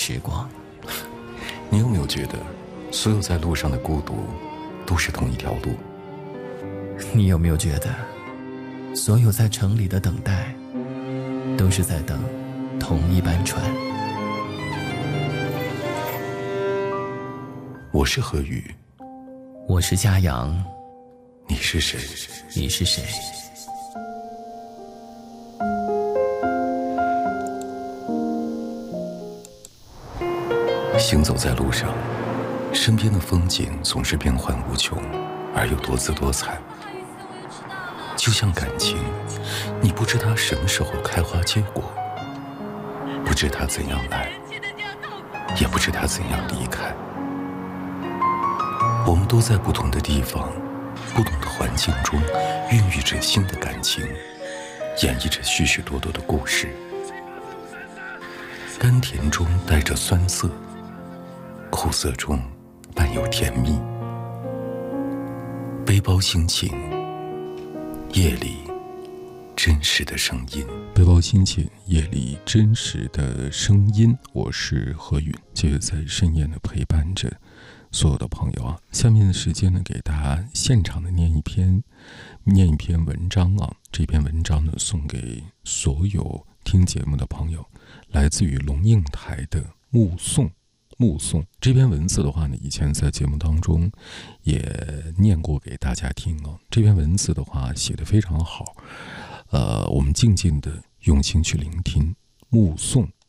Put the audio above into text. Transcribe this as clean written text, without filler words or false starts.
时光。 你有没有觉得，所有在路上的孤独，都是同一条路？ 你有没有觉得，所有在城里的等待，都是在等同一班船？ 我是何宇， 我是嘉阳， 你是谁？ 你是谁？ 行走在路上，身边的风景总是变幻无穷，而又多姿多彩。就像感情，你不知它什么时候开花结果，不知它怎样来，也不知它怎样离开。我们都在不同的地方，不同的环境中，孕育着新的感情，演绎着许许多多的故事。甘甜中带着酸涩，苦涩中伴有甜蜜。背包心情，夜里真实的声音。 背包心情，夜里真实的声音。我是何允，继续在深夜的陪伴着所有的朋友啊。下面的时间呢，给大家现场的念一篇文章啊。这篇文章呢，送给所有听节目的朋友，来自于龙应台的目送。这篇文字的话呢，以前在节目当中也念过给大家听啊。这篇文字的话写得非常好，我们静静的用心去聆听。目送